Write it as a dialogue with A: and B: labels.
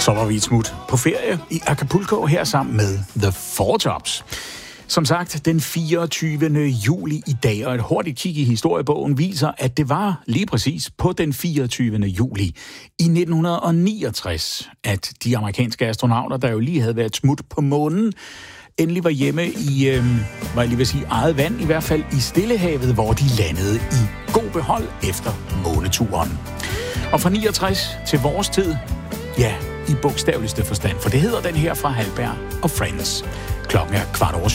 A: Så var vi et smut på ferie i Acapulco her sammen med The Four Tops. Som sagt, den 24. juli i dag, og et hurtigt kig i historiebogen viser, at det var lige præcis på den 24. juli i 1969, at de amerikanske astronauter, der jo lige havde været smut på månen, endelig var hjemme i, hvad jeg lige vil sige, eget vand, i hvert fald i Stillehavet, hvor de landede i god behold efter måneturen. Og fra 69 til vores tid, ja, i bogstaveligste forstand, for det hedder den her fra Halberg og Friends. Klokken er 7:15.